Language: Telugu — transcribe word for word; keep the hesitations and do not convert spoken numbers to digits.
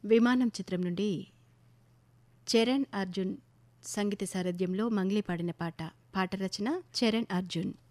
విమానం చిత్రం నుండి చరణ్ అర్జున్ సంగీత సారథ్యంలో మంగ్లీ పాడిన పాట పాట రచన చరణ్ అర్జున్.